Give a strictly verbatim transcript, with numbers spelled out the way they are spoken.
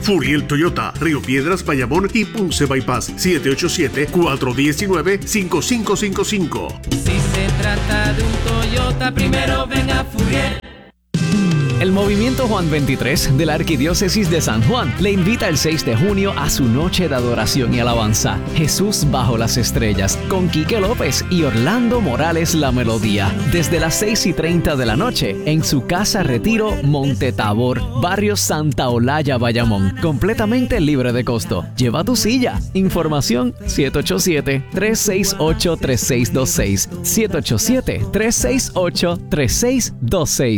Furiel Toyota, Río Piedras, Bayamón y Ponce Bypass. siete ocho siete, cuatro uno nueve, cinco cinco cinco cinco. Si se trata de un Toyota, primero ven a Furiel. El Movimiento Juan veintitrés de la Arquidiócesis de San Juan le invita el seis de junio a su noche de adoración y alabanza. Jesús bajo las estrellas, con Quique López y Orlando Morales La Melodía. Desde las seis y treinta de la noche, en su casa Retiro, Monte Tabor, barrio Santa Olaya, Bayamón. Completamente libre de costo. Lleva tu silla. Información siete ocho siete, tres seis ocho, tres seis dos seis. siete ocho siete, tres seis ocho, tres seis dos seis.